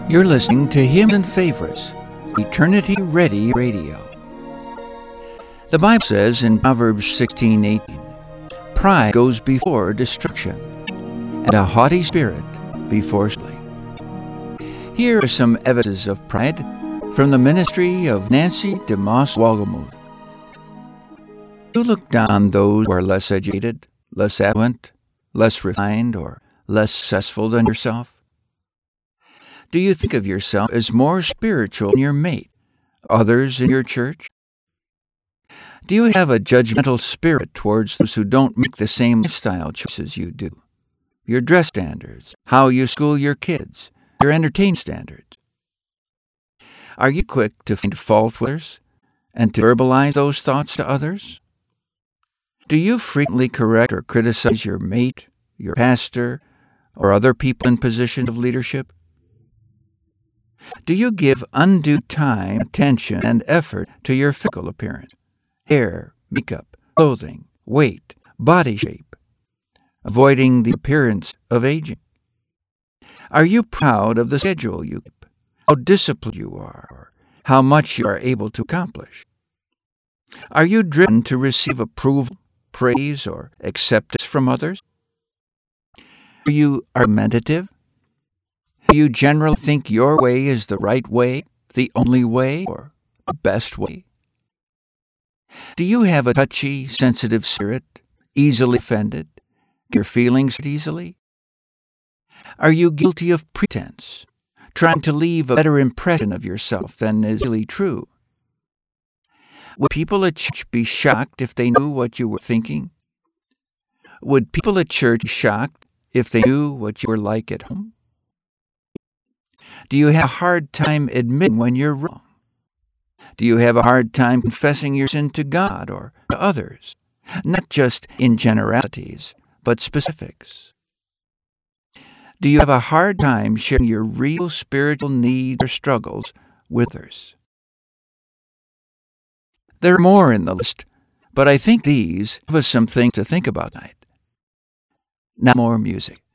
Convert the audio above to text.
You're listening to Hymns and Favorites, Eternity Ready Radio. The Bible says in Proverbs 16:18, "Pride goes before destruction, and a haughty spirit before slay." Here are some evidences of pride from the ministry of Nancy DeMoss Wolgemuth. You look down on those who are less educated, less affluent, less refined, or less successful than yourself? Do you think of yourself as more spiritual than your mate, others in your church? Do you have a judgmental spirit towards those who don't make the same lifestyle choices you do? Your dress standards, how you school your kids, your entertainment standards. Are you quick to find fault with others and to verbalize those thoughts to others? Do you frequently correct or criticize your mate, your pastor, or other people in positions of leadership? Do you give undue time, attention, and effort to your physical appearance, hair, makeup, clothing, weight, body shape, avoiding the appearance of aging? Are you proud of the schedule you keep, how disciplined you are, or how much you are able to accomplish? Are you driven to receive approval, praise, or acceptance from others? Are you argumentative? Do you generally think your way is the right way, the only way, or the best way? Do you have a touchy, sensitive spirit, easily offended, get your feelings hurt easily? Are you guilty of pretense, trying to leave a better impression of yourself than is really true? Would people at church be shocked if they knew what you were thinking? Would people at church be shocked if they knew what you were like at home? Do you have a hard time admitting when you're wrong? Do you have a hard time confessing your sin to God or to others, not just in generalities, but specifics? Do you have a hard time sharing your real spiritual needs or struggles with others? There are more in the list, but I think these give us some things to think about tonight. Now more music.